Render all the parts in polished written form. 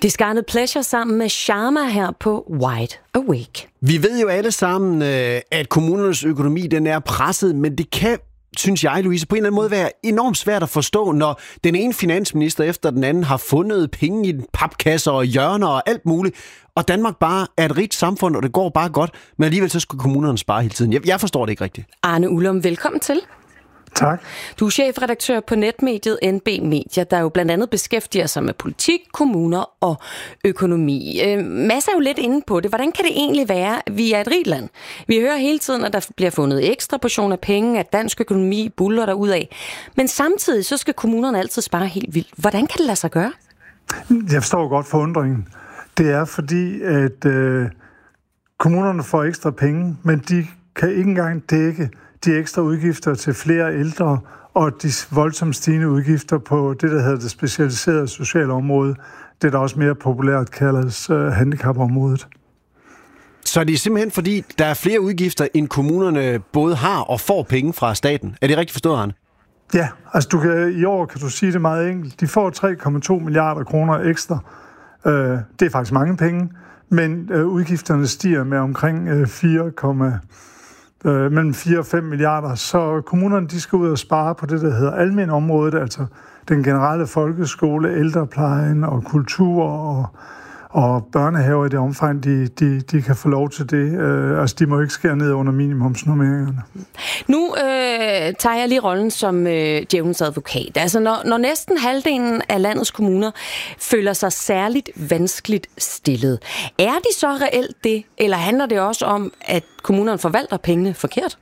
Discarded Pleasure sammen med Sharma her på Wide Awake. Vi ved jo alle sammen, at kommunernes økonomi den er presset, men det kan, synes jeg, Louise, på en eller anden måde være enormt svært at forstå, når den ene finansminister efter den anden har fundet penge i papkasser og hjørner og alt muligt, og Danmark bare er et rigt samfund, og det går bare godt, men alligevel så skal kommunerne spare hele tiden. Jeg forstår det ikke rigtigt. Arne Ullum, velkommen til. Tak. Du er chefredaktør på netmediet NB Media, der jo blandt andet beskæftiger sig med politik, kommuner og økonomi. Mads er jo lidt inde på det. Hvordan kan det egentlig være, at vi er et rigt land? Vi hører hele tiden, at der bliver fundet ekstra portioner penge, at dansk økonomi buller derudad. Men samtidig så skal kommunerne altid spare helt vildt. Hvordan kan det lade sig gøre? Jeg forstår godt forundringen. Det er fordi, at kommunerne får ekstra penge, men de kan ikke engang dække de ekstra udgifter til flere ældre og de voldsomt stigende udgifter på det, der hedder det specialiserede sociale område. Det, der også mere populært kaldes handicapområdet. Så det er simpelthen fordi, der er flere udgifter, end kommunerne både har og får penge fra staten. Er det rigtigt forstået, Arne? Ja, altså i år kan du sige det meget enkelt. De får 3,2 milliarder kroner ekstra. Det er faktisk mange penge, men udgifterne stiger med omkring mellem 4 og 5 milliarder, så kommunerne de skal ud og spare på det, der hedder almenområdet, altså den generelle folkeskole, ældreplejen og kultur og børnehaver i det omfang, de kan få lov til det. Altså, de må ikke skære ned under minimumsnormeringerne. Nu tager jeg lige rollen som djævelens advokat. Altså, når næsten halvdelen af landets kommuner føler sig særligt vanskeligt stillet, er de så reelt det, eller handler det også om, at kommunerne forvalter pengene forkert?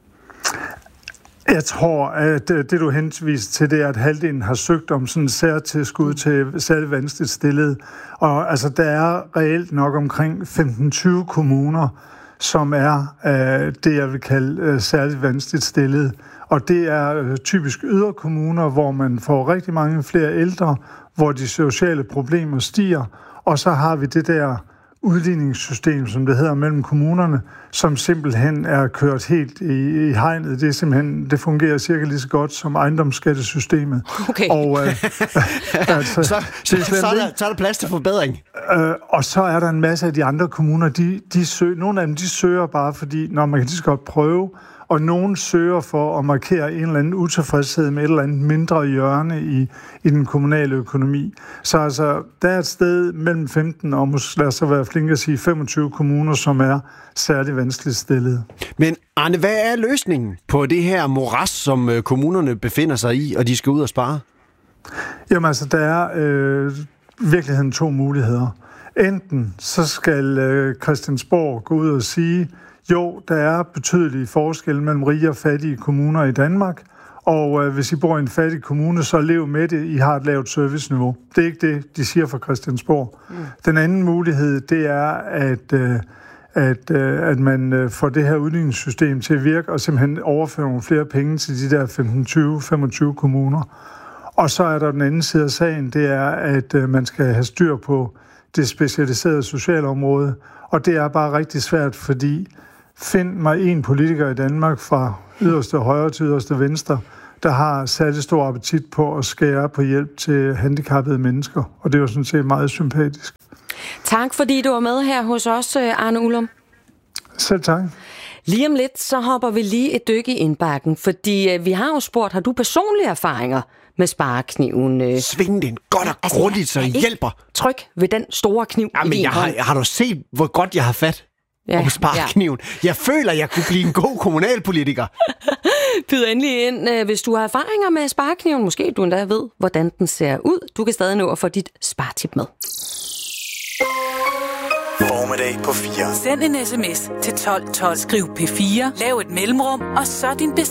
Jeg tror, at det du henviser til, det er, at halvdelen har søgt om sådan en særtilskud til særligt vanskeligt stillet. Og altså, der er reelt nok omkring 15-20 kommuner, som er det, jeg vil kalde særligt vanskeligt stillet. Og det er typisk yderkommuner, hvor man får rigtig mange flere ældre, hvor de sociale problemer stiger. Og så har vi det der udligningssystem, som det hedder, mellem kommunerne, som simpelthen er kørt helt i hegnet. Det er simpelthen, det fungerer cirka lige så godt som ejendomsskattesystemet. Okay. Og, altså, så er der plads til forbedring. Og så er der en masse af de andre kommuner, nogle af dem søger bare, fordi man kan lige så godt prøve, og nogen søger for at markere en eller anden utilfredshed med et eller andet mindre hjørne i den kommunale økonomi. Så altså, der er et sted mellem 15 og lad os så være flinke at sige 25 kommuner, som er særligt vanskeligt stillet. Men Arne, hvad er løsningen på det her moras, som kommunerne befinder sig i, og de skal ud og spare? Jamen altså, der er virkeligheden 2 muligheder. Enten så skal Christiansborg gå ud og sige, jo, der er betydelige forskelle mellem rige og fattige kommuner i Danmark, og hvis I bor i en fattig kommune, så lev med det, I har et lavt serviceniveau. Det er ikke det, de siger fra Christiansborg. Den anden mulighed, det er, at man får det her udligningssystem til at virke, og simpelthen overføre nogle flere penge til de der 15-20-25 kommuner. Og så er der den anden side af sagen, det er, at man skal have styr på det specialiserede sociale område, og det er bare rigtig svært, fordi find mig en politiker i Danmark fra yderste højre til yderste venstre, der har særlig stor appetit på at skære på hjælp til handicappede mennesker. Og det er jo sådan set meget sympatisk. Tak, fordi du var med her hos os, Arne Ullum. Selv tak. Lige om lidt, så hopper vi lige et dyk i indbakken, fordi vi har jo spurgt, har du personlige erfaringer med sparekniven? Sving den godt og grundigt, så I hjælper. Tryk ved den store kniv. Jamen, har du set, hvor godt jeg har fat om sparekniven? Ja. Jeg føler, jeg kunne blive en god kommunalpolitiker. Byd endelig ind, hvis du har erfaringer med sparekniven. Måske du endda ved, hvordan den ser ud. Du kan stadig nå at få dit spartip med. Formiddag på 4. Send en sms til 1212. Skriv P4. Lav et mellemrum, og så din besked.